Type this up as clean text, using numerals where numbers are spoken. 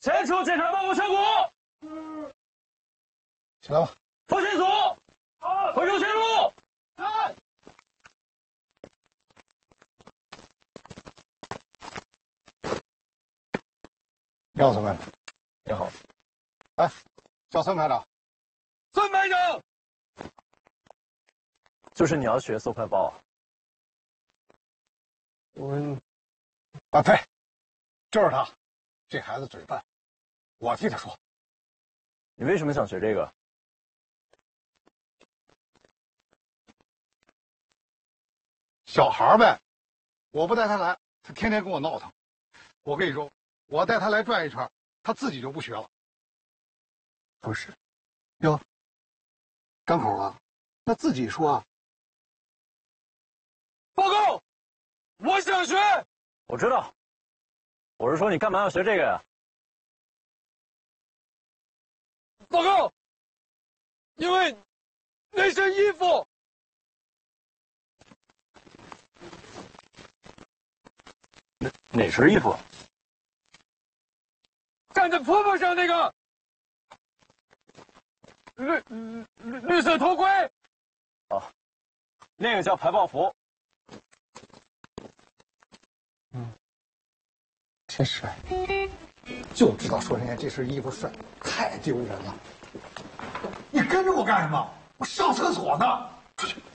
前出检查报告成果。 起来吧。 发现组，回收线路。 你好，孙排长。 你好。 哎，叫孙排长。 孙排长，就是你要学搜快报啊？ 啊，对，就是他。这孩子嘴笨，我替他说。 你为什么想学这个？ 小孩呗，我不带他来，他天天跟我闹腾。我跟你说，我带他来转一圈，他自己就不学了。不是，哟，张口啊，那自己说啊。 报告，我想学。我知道，我是说你干嘛要学这个呀？报告，因为那身衣服。哪身衣服？站在坡坡上那个绿色头盔。哦，那个叫排爆服。 真帅，就知道说人家这身衣服帅，太丢人了。你跟着我干什么？我上厕所呢。出去。